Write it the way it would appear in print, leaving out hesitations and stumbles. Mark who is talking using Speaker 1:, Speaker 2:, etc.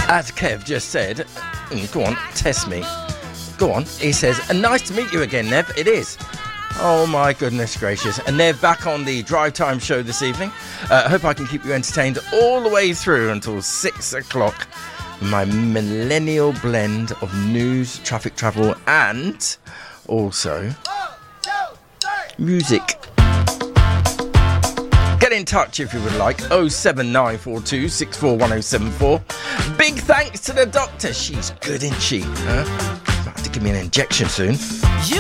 Speaker 1: As Kev just said, go on, test me. Go on. He says, nice to meet you again, Nev. It is. Oh, my goodness gracious. And Nev, back on the Drive Time show this evening. I hope I can keep you entertained all the way through until 6 o'clock. My millennial blend of news, traffic, travel, and also music. Get in touch if you would like. 07942 641074. Big thanks to the doctor. She's good, isn't she? Huh? About to give me an injection soon.